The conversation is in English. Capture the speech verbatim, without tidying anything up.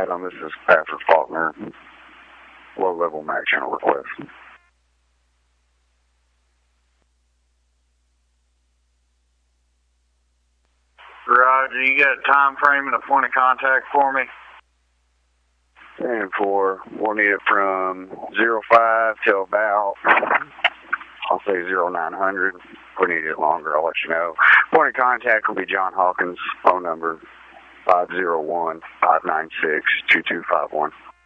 Adam, this is Patrick Faulkner. Low-level Mac channel request. Roger, you got a time frame and a point of contact for me? And for, we'll need it from zero five till about, I'll say zero nine hundred. If we need it longer, I'll let you know. Point of contact will be John Hawkins, phone number five zero one, five nine six, two two five one.